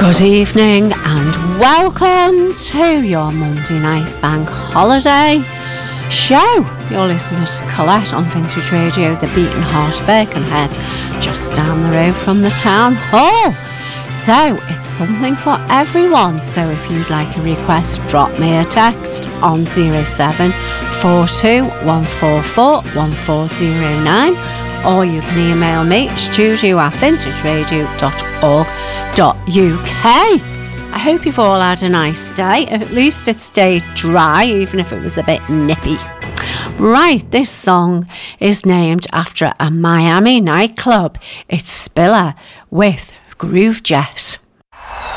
Good evening and welcome to your Monday night bank holiday show. You're listening to Colette on Vintage Radio, the beating heart of Birkenhead, just down the road from the town hall. So it's something for everyone. So if you'd like a request, drop me a text on 0742 144 1409, or you can email me studio@vintageradio.org.uk. I hope you've all had a nice day. At least it stayed dry, even if it was a bit nippy. Right, this song is named after a Miami nightclub. It's Spiller with Groove Jet.